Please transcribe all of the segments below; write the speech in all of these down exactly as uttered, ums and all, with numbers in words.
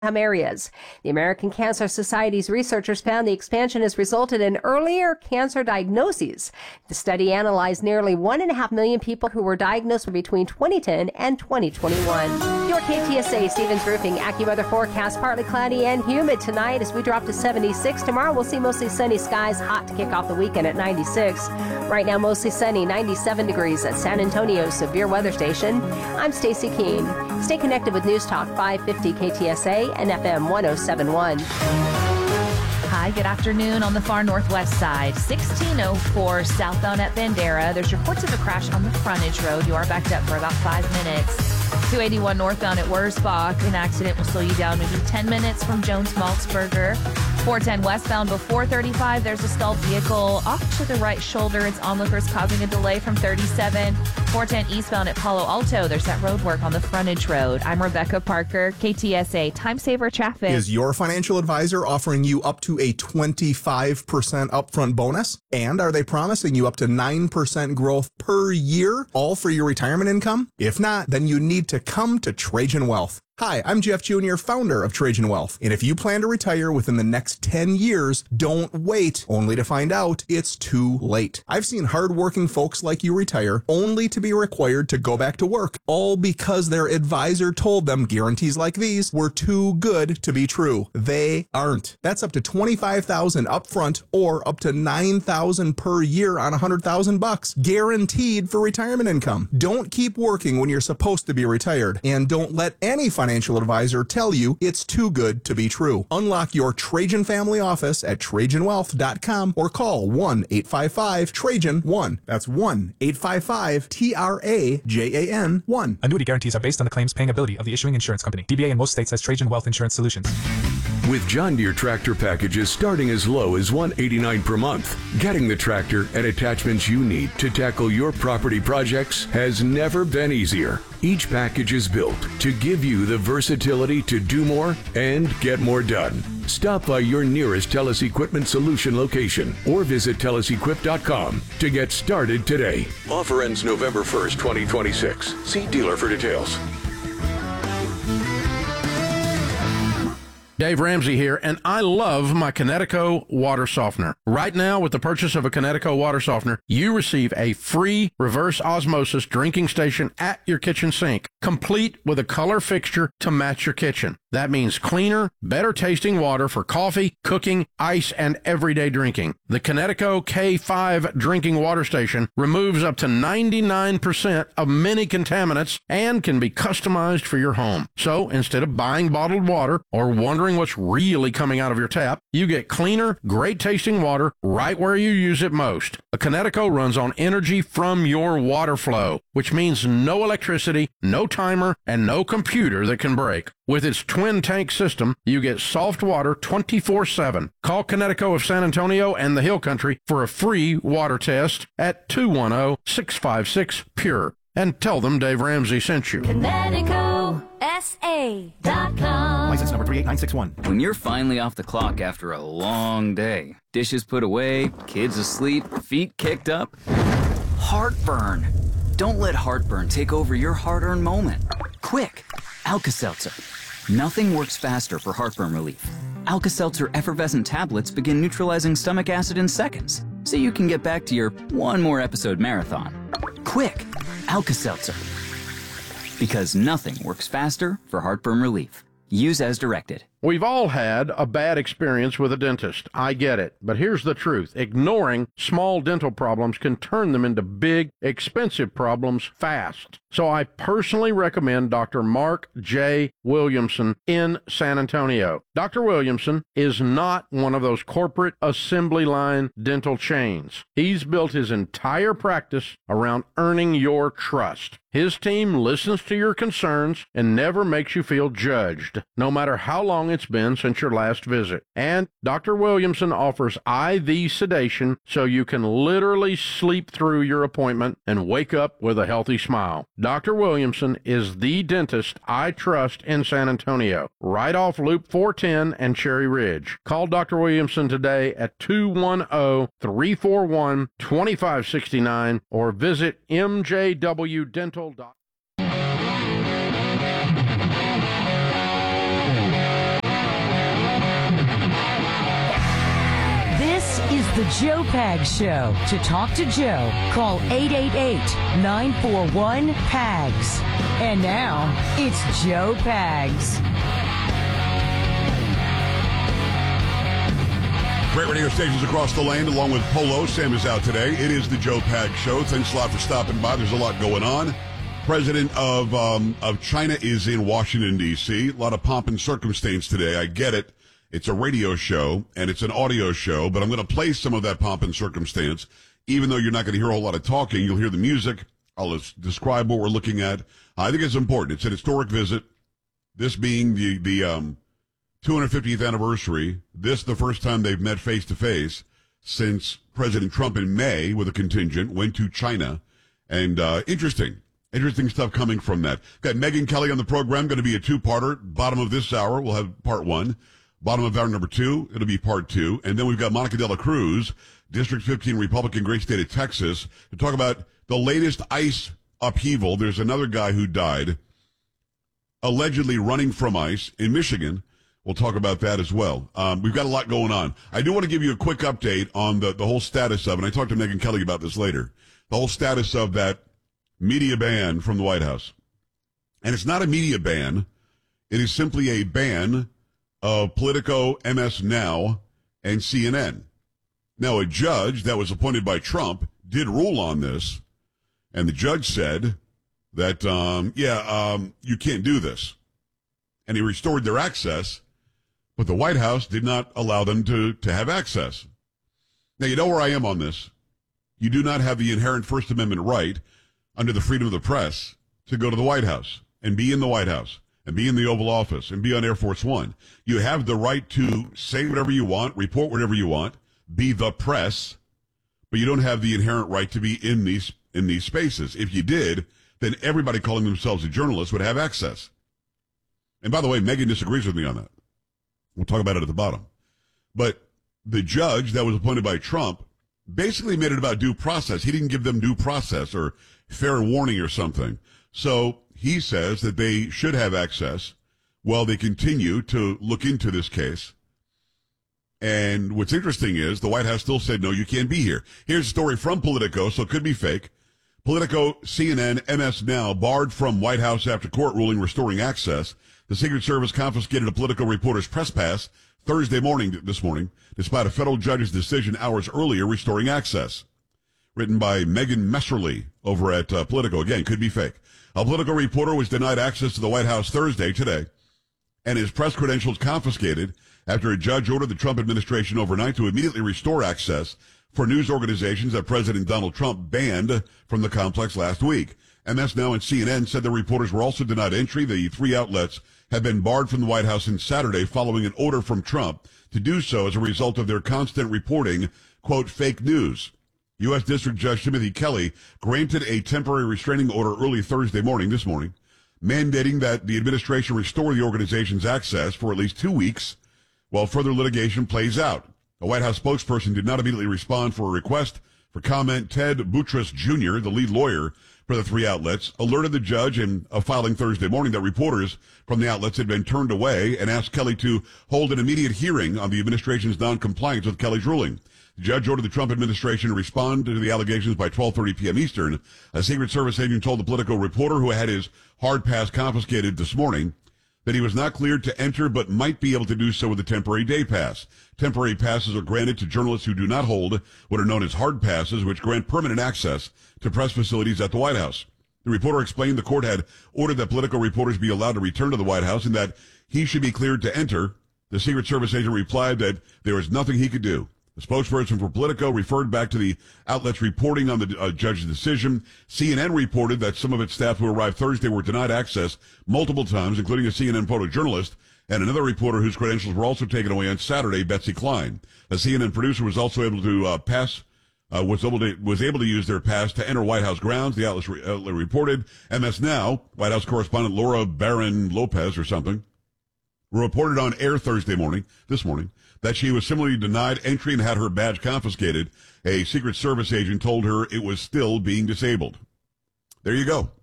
areas. The American Cancer Society's researchers found the expansion has resulted in earlier cancer diagnoses. The study analyzed nearly one and a half million people who were diagnosed between twenty ten and twenty twenty-one. Your K T S A Stevens Roofing AccuWeather forecast: partly cloudy and humid tonight as we drop to seventy-six. Tomorrow we'll see mostly sunny skies, hot to kick off the weekend at ninety-six. Right now mostly sunny, ninety-seven degrees at San Antonio's severe weather station. I'm Stacy Keene. Stay connected with News Talk five fifty K T S A and F M one oh seven point one. Hi, good afternoon on the far northwest side. sixteen oh four southbound at Bandera. There's reports of a crash on the frontage road. You are backed up for about five minutes. two eighty-one northbound at Wurzbach. An accident will slow you down maybe ten minutes from Jones Maltzberger. four ten westbound before thirty-five. There's a stalled vehicle off to the right shoulder. It's onlookers causing a delay from thirty-seven. four ten eastbound at Palo Alto. There's that road work on the frontage road. I'm Rebecca Parker, K T S A Time Saver Traffic. Is your financial advisor offering you up to a twenty-five percent upfront bonus? And are they promising you up to nine percent growth per year, all for your retirement income? If not, then you need to come to Trajan Wealth. Hi, I'm Jeff Junior, founder of Trajan Wealth. And if you plan to retire within the next ten years, don't wait only to find out it's too late. I've seen hardworking folks like you retire only to be required to go back to work, all because their advisor told them guarantees like these were too good to be true. They aren't. That's up to twenty-five thousand dollars upfront or up to nine thousand dollars per year on one hundred thousand bucks, guaranteed for retirement income. Don't keep working when you're supposed to be retired, and don't let any financial financial advisor tell you it's too good to be true. Unlock your Trajan family office at Trajan Wealth dot com or call one eight five five Trajan one. That's one eight five five T R A J A N one. Annuity guarantees are based on the claims paying ability of the issuing insurance company. D B A in most states has Trajan Wealth Insurance Solutions. With John Deere tractor packages starting as low as one hundred eighty-nine dollars per month, getting the tractor and attachments you need to tackle your property projects has never been easier. Each package is built to give you the versatility to do more and get more done. Stop by your nearest Telus Equipment Solution location or visit Telus Equip dot com to get started today. Offer ends November first, twenty twenty-six. See dealer for details. Dave Ramsey here, and I love my Kinetico water softener. Right now, with the purchase of a Kinetico water softener, you receive a free reverse osmosis drinking station at your kitchen sink, complete with a color fixture to match your kitchen. That means cleaner, better tasting water for coffee, cooking, ice, and everyday drinking. The Kinetico K five drinking water station removes up to ninety-nine percent of many contaminants and can be customized for your home. So instead of buying bottled water or wondering what's really coming out of your tap, you get cleaner, great tasting water right where you use it most. A Kinetico runs on energy from your water flow, which means no electricity, no timer, and no computer that can break. With its twin tank system, you get soft water twenty-four seven. Call Kinetico of San Antonio and the Hill Country for a free water test at two one zero, six five six, P U R E. And tell them Dave Ramsey sent you. Kinetico S A dot com. License number three eight nine six one. When you're finally off the clock after a long day, dishes put away, kids asleep, feet kicked up, heartburn. Don't let heartburn take over your hard-earned moment. Quick, Alka-Seltzer. Nothing works faster for heartburn relief. Alka-Seltzer effervescent tablets begin neutralizing stomach acid in seconds, so you can get back to your one more episode marathon. Quick, Alka-Seltzer. Because nothing works faster for heartburn relief. Use as directed. We've all had a bad experience with a dentist. I get it. But here's the truth. Ignoring small dental problems can turn them into big, expensive problems fast. So I personally recommend Doctor Mark J. Williamson in San Antonio. Doctor Williamson is not one of those corporate assembly line dental chains. He's built his entire practice around earning your trust. His team listens to your concerns and never makes you feel judged, no matter how long it's been since your last visit. And Doctor Williamson offers I V sedation so you can literally sleep through your appointment and wake up with a healthy smile. Doctor Williamson is the dentist I trust in San Antonio, right off Loop four ten and Cherry Ridge. Call Doctor Williamson today at two one zero, three four one, two five six nine or visit M J W dental dot com. The Joe Pags Show. To talk to Joe, call eight eight eight, nine four one, P A G S. And now, it's Joe Pags. Great radio stations across the land, along with Polo. Sam is out today. It is the Joe Pags Show. Thanks a lot for stopping by. There's a lot going on. President of um, of China is in Washington, D C A lot of pomp and circumstance today. I get it. It's a radio show, and it's an audio show, but I'm going to play some of that pomp and circumstance. Even though you're not going to hear a whole lot of talking, you'll hear the music. I'll describe what we're looking at. I think it's important. It's an historic visit. This being the, the um, two hundred fiftieth anniversary. This the first time they've met face-to-face since President Trump in May with a contingent went to China. And uh, interesting. Interesting stuff coming from that. Got Megyn Kelly on the program, going to be a two-parter. Bottom of this hour, we'll have part one. Bottom of hour number two, it'll be part two. And then we've got Monica de la Cruz, District fifteen Republican, great state of Texas, to talk about the latest ICE upheaval. There's another guy who died, allegedly running from ICE in Michigan. We'll talk about that as well. Um, we've got a lot going on. I do want to give you a quick update on the, the whole status of, and I talked to Megyn Kelly about this later, the whole status of that media ban from the White House. And it's not a media ban. It is simply a ban of Politico, M S Now, and C N N. Now, a judge that was appointed by Trump did rule on this, and the judge said that, um, yeah, um, you can't do this. And he restored their access, but the White House did not allow them to, to have access. Now, you know where I am on this. You do not have the inherent First Amendment right under the freedom of the press to go to the White House and be in the White House and be in the Oval Office and be on Air Force One. You have the right to say whatever you want, report whatever you want, be the press, but you don't have the inherent right to be in these in these spaces. If you did, then everybody calling themselves a journalist would have access. And by the way, Megyn disagrees with me on that. We'll talk about it at the bottom. But the judge that was appointed by Trump basically made it about due process. He didn't give them due process or fair warning or something. So he says that they should have access while they continue to look into this case. And what's interesting is the White House still said, no, you can't be here. Here's a story from Politico, so it could be fake. Politico, C N N, M S Now barred from White House after court ruling restoring access. The Secret Service confiscated a Politico reporter's press pass Thursday morning, this morning, despite a federal judge's decision hours earlier restoring access. Written by Megan Messerly over at uh, Politico. Again, could be fake. A Politico reporter was denied access to the White House Thursday, today, and his press credentials confiscated after a judge ordered the Trump administration overnight to immediately restore access for news organizations that President Donald Trump banned from the complex last week. M S Now and C N N said the reporters were also denied entry. The three outlets have been barred from the White House since Saturday following an order from Trump to do so as a result of their constant reporting, quote, fake news. U S District Judge Timothy Kelly granted a temporary restraining order early Thursday morning, this morning, mandating that the administration restore the organization's access for at least two weeks while further litigation plays out. A White House spokesperson did not immediately respond for a request for comment. Ted Boutrous Junior, the lead lawyer for the three outlets, alerted the judge in a filing Thursday morning that reporters from the outlets had been turned away and asked Kelly to hold an immediate hearing on the administration's noncompliance with Kelly's ruling. The judge ordered the Trump administration to respond to the allegations by twelve thirty p.m. Eastern. A Secret Service agent told the Politico reporter, who had his hard pass confiscated this morning, that he was not cleared to enter but might be able to do so with a temporary day pass. Temporary passes are granted to journalists who do not hold what are known as hard passes, which grant permanent access to press facilities at the White House. The reporter explained the court had ordered that Politico reporters be allowed to return to the White House and that he should be cleared to enter. The Secret Service agent replied that there was nothing he could do. The spokesperson for Politico referred back to the outlet's reporting on the uh, judge's decision. C N N reported that some of its staff who arrived Thursday were denied access multiple times, including a C N N photojournalist and another reporter whose credentials were also taken away on Saturday, Betsy Klein. A C N N producer was also able to uh, pass, uh, was able to was able to use their pass to enter White House grounds. The outlet re- outlet reported. M S Now, White House correspondent Laura Barron Lopez or something, reported on air Thursday morning, this morning, that she was similarly denied entry and had her badge confiscated. A Secret Service agent told her it was still being disabled. There you go.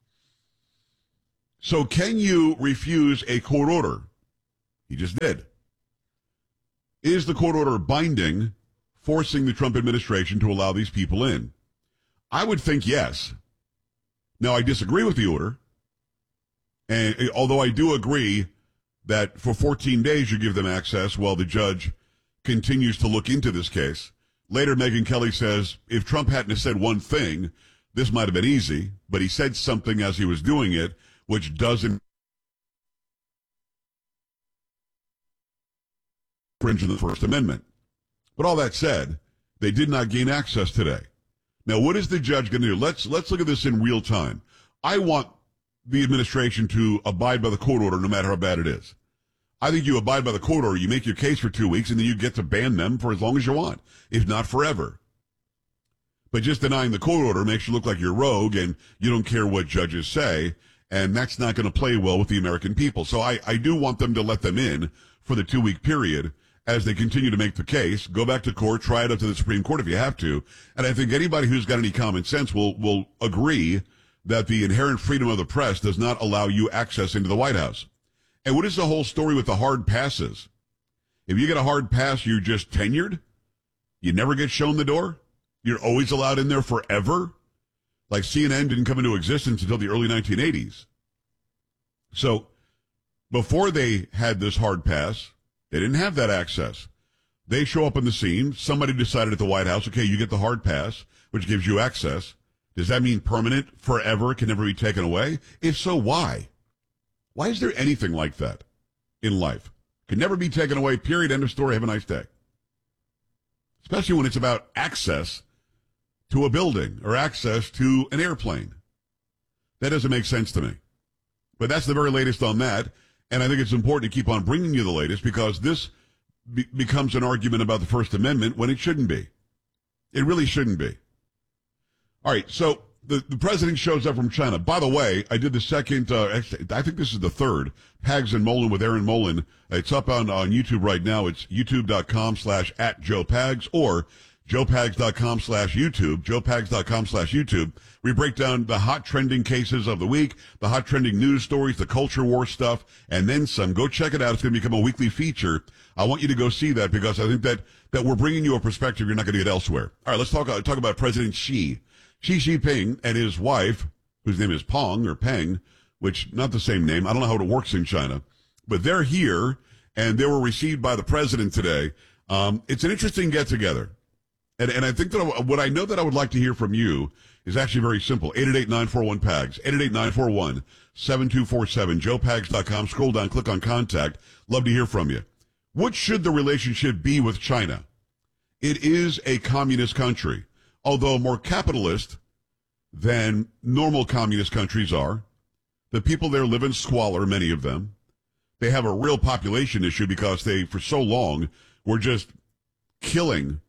So can you refuse a court order? He just did. Is the court order binding forcing the Trump administration to allow these people in? I would think yes. Now, I disagree with the order. And although I do agree that for fourteen days you give them access while the judge continues to look into this case. Later, Megyn Kelly says if Trump hadn't have said one thing, this might have been easy, but he said something as he was doing it, which doesn't infringe on the First Amendment. But all that said, they did not gain access today. Now, what is the judge going to do? Let's let's look at this in real time. I want the administration to abide by the court order no matter how bad it is. I think you abide by the court order, you make your case for two weeks, and then you get to ban them for as long as you want, if not forever. But just denying the court order makes you look like you're rogue and you don't care what judges say, and that's not going to play well with the American people. So I, I do want them to let them in for the two-week period as they continue to make the case. Go back to court, try it up to the Supreme Court if you have to. And I think anybody who's got any common sense will will agree that the inherent freedom of the press does not allow you access into the White House. And what is the whole story with the hard passes? If you get a hard pass, you're just tenured? You never get shown the door? You're always allowed in there forever? Like C N N didn't come into existence until the early nineteen eighties. So before they had this hard pass, they didn't have that access. They show up on the scene. Somebody decided at the White House, okay, you get the hard pass, which gives you access. Does that mean permanent, forever, can never be taken away? If so, why? Why is there anything like that in life? Can never be taken away, period, end of story, have a nice day. Especially when it's about access to a building or access to an airplane. That doesn't make sense to me. But that's the very latest on that. And I think it's important to keep on bringing you the latest because this be- becomes an argument about the First Amendment when it shouldn't be. It really shouldn't be. All right, so the, the president shows up from China. By the way, I did the second, uh, actually, I think this is the third, Pags and Mullen with Aaron Mullen. It's up on, on YouTube right now. It's youtube.com slash at Joe Pags or joepags.com slash YouTube, joepags.com slash YouTube. We break down the hot trending cases of the week, the hot trending news stories, the culture war stuff, and then some. Go check it out. It's going to become a weekly feature. I want you to go see that because I think that, that we're bringing you a perspective you're not going to get elsewhere. All right, let's talk, uh, talk about President Xi. Xi Jinping and his wife, whose name is Peng or Peng, which not the same name. I don't know how it works in China, but they're here and they were received by the president today. Um, it's an interesting get together. And, and I think that I, what I know that I would like to hear from you is actually very simple. eight eight eight, nine four one, P A G S, eight eight eight, nine four one, seven two four seven, joe pags dot com. Scroll down, click on contact. Love to hear from you. What should the relationship be with China? It is a communist country, although more capitalist than normal communist countries are. The people there live in squalor, many of them. They have a real population issue because they, for so long, were just killing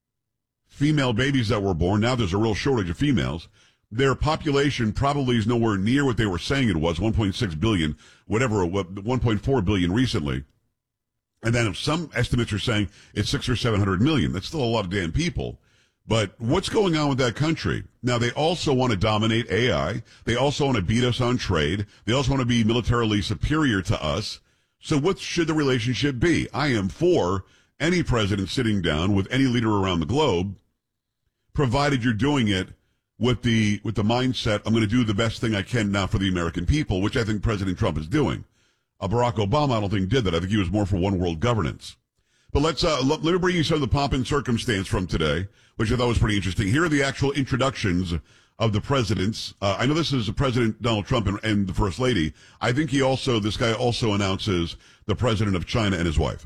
female babies that were born. Now there's a real shortage of females. Their population probably is nowhere near what they were saying it was, one point six billion, whatever, one point four billion recently. And then some estimates are saying it's six or seven hundred million. That's still a lot of damn people. But what's going on with that country? Now, they also want to dominate A I. They also want to beat us on trade. They also want to be militarily superior to us. So what should the relationship be? I am for any president sitting down with any leader around the globe, provided you're doing it with the with the mindset, I'm going to do the best thing I can now for the American people, which I think President Trump is doing. Uh, Barack Obama, I don't think, did that. I think he was more for one world governance. But let's uh, let, let me bring you some of the pomp and circumstance from today, which I thought was pretty interesting. Here are the actual introductions of the presidents. Uh, I know this is President Donald Trump and, and the First Lady. I think he also, this guy also announces the president of China and his wife.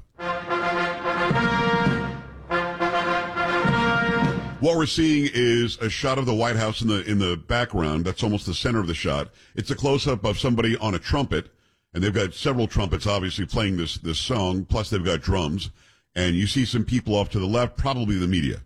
What we're seeing is a shot of the White House in the in the background. That's almost the center of the shot. It's a close-up of somebody on a trumpet, and they've got several trumpets, obviously, playing this, this song, plus they've got drums. And you see some people off to the left, probably the media.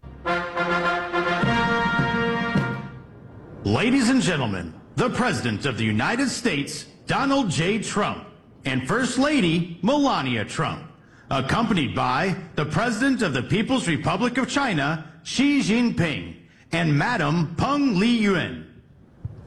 Ladies and gentlemen, the President of the United States, Donald J. Trump, and First Lady, Melania Trump, accompanied by the President of the People's Republic of China, Xi Jinping, and Madam Peng Liyuan.